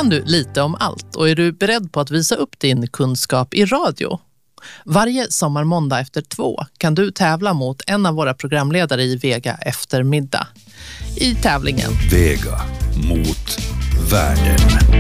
kan du lite om allt och är du beredd på att visa upp din kunskap i radio? Varje sommarmåndag efter 2 kan du tävla mot en av våra programledare i Vega eftermiddag. I tävlingen Vega mot världen.